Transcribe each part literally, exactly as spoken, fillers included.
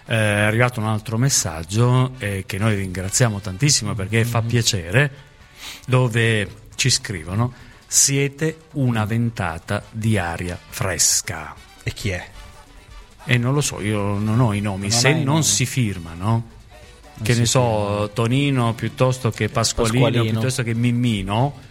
è arrivato un altro messaggio eh, che noi ringraziamo tantissimo perché fa piacere, dove ci scrivono: siete una ventata di aria fresca. E chi è? E non lo so, io non ho i nomi, Non se hai i non nomi. si firmano, Non che si ne so, firmano. Tonino piuttosto che Pasqualino, Pasqualino. piuttosto che Mimmino.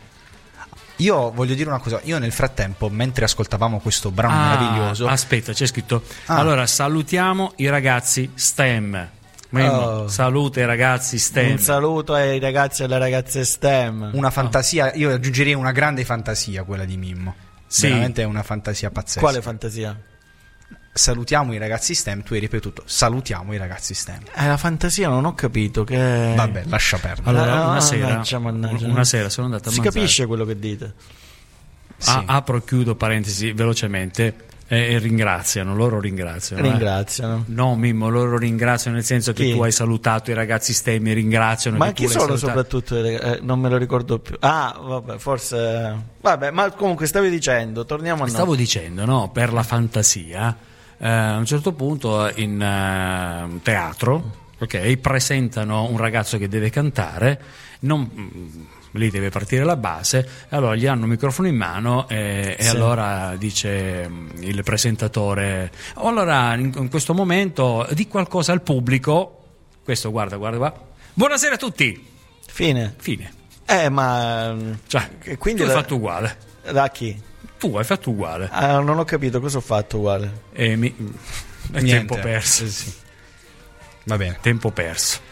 Io voglio dire una cosa, io nel frattempo, mentre ascoltavamo questo brano Ah, meraviglioso, aspetta, c'è scritto. Ah. Allora, salutiamo i ragazzi STEM. Mimmo, Oh. saluta i ragazzi STEM. Un saluto ai ragazzi e alle ragazze STEM. una fantasia, io aggiungerei una grande fantasia quella di Mimmo. Sì. Veramente è una fantasia pazzesca. Quale fantasia? Salutiamo i ragazzi STEM, tu hai ripetuto salutiamo i ragazzi STEM. Eh, la fantasia non ho capito che... Vabbè, lascia perdere. Allora, Ah, una sera, mannaggia, mannaggia. una sera sono andato a Si mangiare. capisce quello che dite. Sì. Ah, apro e chiudo parentesi velocemente e, e ringraziano, loro ringraziano. eh. Ringraziano. No, Mimmo, loro ringraziano nel senso che Chi? tu hai salutato i ragazzi STEM, mi ringraziano. Ma che chi tu li hai sono salutati. soprattutto? eh, non me lo ricordo più. Ah, vabbè, forse... Vabbè, ma comunque stavi dicendo, torniamo a noi. Stavo dicendo, no, per la fantasia, eh, a un certo punto in eh, teatro, ok, presentano un ragazzo che deve cantare, non, mm, lì deve partire la base, allora gli hanno un microfono in mano e, e Sì. allora dice mm, il presentatore: "Oh, allora in, in questo momento di qualcosa al pubblico", questo guarda, guarda qua, "buonasera a tutti", Fine. fine. Eh, ma... Cioè, e quindi tu hai la- fatto uguale, Da chi? tu hai fatto uguale. Ah, non ho capito cosa ho fatto uguale. E mi... è Niente. tempo perso. Eh, sì. Va bene. Tempo perso.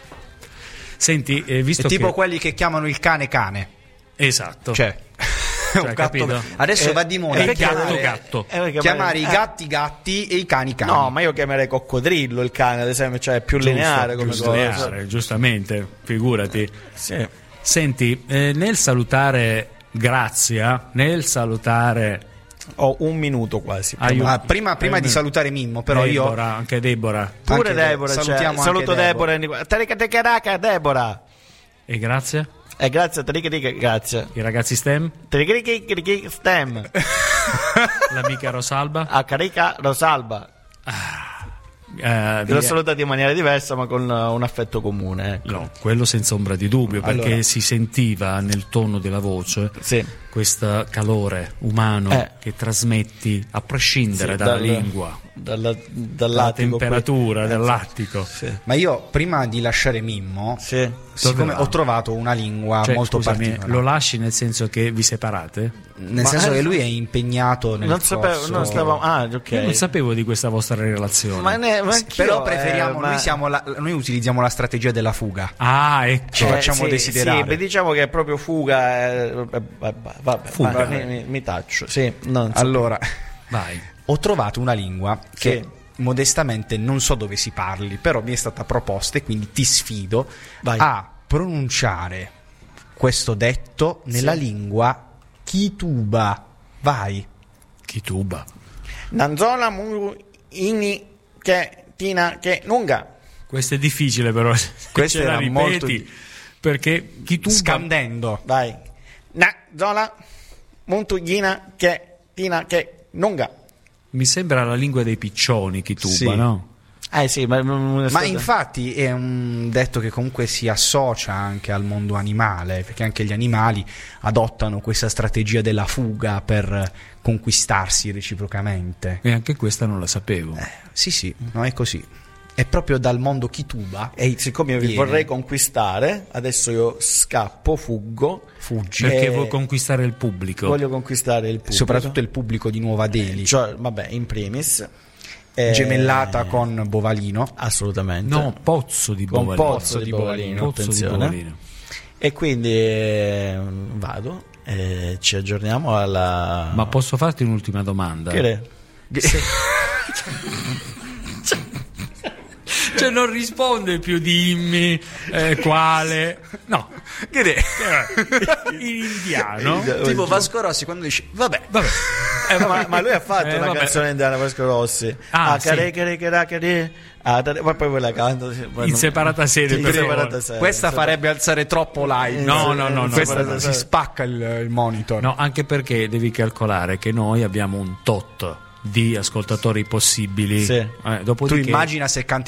Senti, eh, È visto tipo che... quelli che chiamano il cane cane. Esatto. Cioè, Cioè, un gatto. capito? Adesso Eh, va di moda è il chiamare, gatto gatto. Eh, perché chiamare magari- i gatti gatti e i cani cani. No, ma io chiamerei coccodrillo il cane, ad esempio, cioè è più Giusto, lineare come giusto, cosa. lineare, giustamente, figurati. Sì. Senti, eh, nel salutare Grazia, nel salutare Ho un minuto quasi. Aiuto. Ah, prima prima Eh, di salutare Mimmo, però Deborah, io anche Deborah Pure anche Deborah, salutiamo cioè, anche saluto Deborah. Deborah. Taricatecaraca Deborah. e Grazia, E grazie, taricatica, grazie. i ragazzi STEM, Taricatecaraca stem. l'amica Rosalba, A carica Rosalba. eh, L'ho via- salutato in maniera diversa, ma con uh, un affetto comune. Ecco. no, quello senza ombra di dubbio, perché Allora. si sentiva nel tono della voce Sì. questo calore umano Eh. che trasmetti a prescindere Sì, dalla dal- lingua, Dalla, dalla dall'attico temperatura qui. dell'attico. Sì. ma io prima di lasciare Mimmo, Sì. siccome va? ho trovato una lingua Cioè, molto scusami, particolare. lo lasci nel senso che vi separate? Nel Ma- senso eh, che lui è impegnato nel Non sapevo, corso- non stavamo. Ah, ok. Io non sapevo di questa vostra relazione. Ma ne, ma Sì, anch'io, però preferiamo, eh, ma- noi, siamo la- noi utilizziamo la strategia della fuga. Ah, ecco. Ci facciamo sì, desiderare. Sì, beh, diciamo che è proprio fuga. eh, vabbè, vabbè, vabbè, Fuga. va, mi, mi- mi taccio. Sì, non so. Allora, Vai. ho trovato una lingua che Sì. modestamente non so dove si parli, però mi è stata proposta e quindi ti sfido Vai. a pronunciare questo detto nella Sì. lingua Kituba. Vai. Kituba. Nanzola mu ini che tina che lunga. Questo è difficile però. se Questo ce la era ripeti, molto di- perché Kituba Scandendo. Vai. Nanzola muntugina che tina che lunga. mi sembra la lingua dei piccioni, Kituba, Sì. no? Eh sì, ma, Ma infatti è un detto che comunque si associa anche al mondo animale, perché anche gli animali adottano questa strategia della fuga per conquistarsi reciprocamente. E anche questa non la sapevo. Eh, sì, sì, no, è così. È proprio dal mondo Kituba. E siccome io vi Viene. vorrei conquistare, adesso io scappo, fuggo. Fuggi. Perché eh, vuoi conquistare il pubblico? Voglio conquistare il pubblico. Soprattutto il pubblico di Nuova Delhi. Cioè, vabbè, in primis. Eh, Gemellata con Bovalino. Assolutamente. No, Pozzo di Con Bovalino. Pozzo di Bovalino, Pozzo di attenzione. Bovalino. E quindi eh, vado e ci aggiorniamo alla... Ma posso farti un'ultima domanda? Che re? Cioè non risponde più dimmi eh, quale. No. Che ne? In indiano. Tipo Vasco Rossi quando dice vabbè. Vabbè. Eh, ma, ma lui ha fatto Eh, una vabbè. canzone indiana, Vasco Rossi. Ah, Ah, sì. care, care, care, care. Ah, tare- ma poi voi la canto. sì, poi In non- separata sede, In per separata favore. sede, Questa in separata- farebbe alzare troppo live. No, no, no, no, Questa guarda, si guarda. spacca il, il monitor. No, anche perché devi calcolare che noi abbiamo un tot di ascoltatori possibili. Sì. Eh, Tu dopodiché immagina se canti